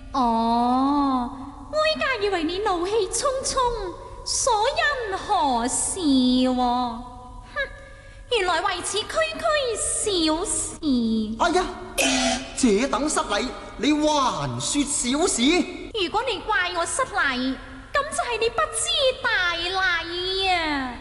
哦，哀家以為你怒氣沖沖，所因何事喎？哼，原來為此區區小事。 哎呀，這等失禮，你還說小事？ 如果你怪我失禮，咁就係你不知大禮啊！